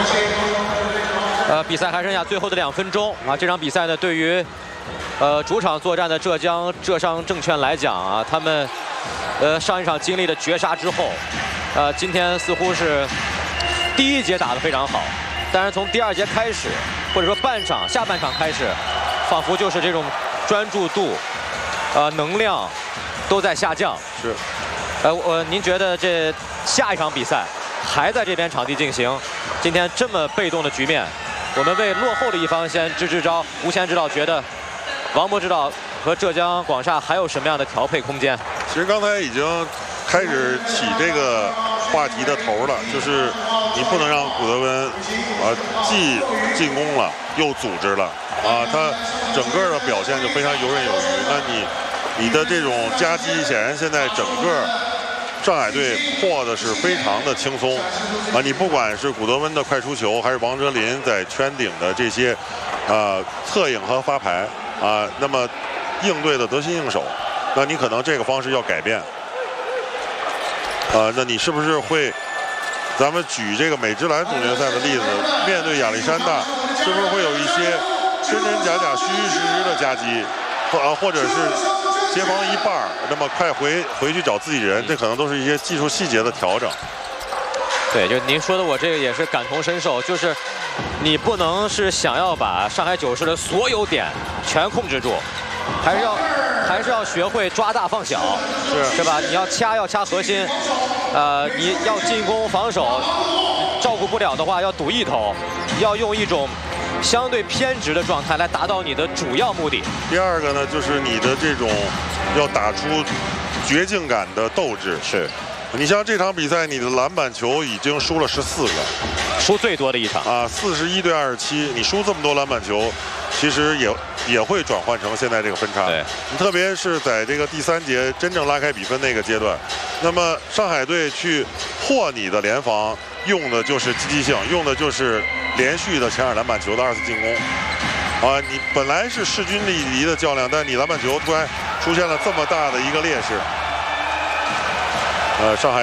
比赛还剩下最后的2分钟啊！这场比赛呢，对于主场作战的浙商证券来讲啊，他们上一场经历了绝杀之后，今天似乎是第1节打得非常好，但是从第2节开始，或者说下半场开始，仿佛就是这种专注度、能量都在下降。 是， 您觉得这下一场比赛还在这边场地进行，今天这么被动的局面，我们为落后的一方先支支招。吴谦指导觉得，王博指导和浙江广厦还有什么样的调配空间？ 其实刚才已经开始起这个话题的头了，就是你不能让古德温既进攻了又组织了他整个的表现就非常游刃有余。那你的这种夹击，显然现在整个上海队破的是非常的轻松你不管是古德温的快出球，还是王哲林在圈顶的这些策应和发牌那么应对的得心应手。那你可能这个方式要改变那你是不是会？咱们举这个美职篮总决赛的例子，面对亚历山大，是不是会有一些真真假假、虚虚实实的夹击，或者是协防一半，那么快回去找自己人，这可能都是一些技术细节的调整。 对，就您说的，我这个也是感同身受，就是你不能是想要把上海九世的所有点全控制住，还是要学会抓大放小，是吧？你要掐核心，你要进攻防守，照顾不了的话要赌一头，要用一种相对偏执的状态来达到你的主要目的。 第二个呢，就是你的这种要打出绝境感的斗志。 是， 你像这场比赛，你的篮板球已经输了14个， 输最多的一场 41对27，你输这么多篮板球，其实也会转换成现在这个分差。 对， 你特别是在这个第3节真正拉开比分那个阶段，那么上海队去破你的联防，用的就是积极性，用的就是连续的抢篮板球的2次进攻。你本来是势均力敌的较量，但你篮板球突然出现了这么大的一个劣势。上海。